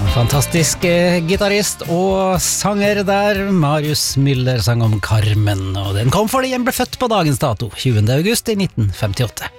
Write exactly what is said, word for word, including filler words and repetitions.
Fantastisk eh, gitarist og sanger der. Marius Müller sang om Carmen, og den kom fordi den ble født på dagens dato, tjuende august i nitten femtiåtte.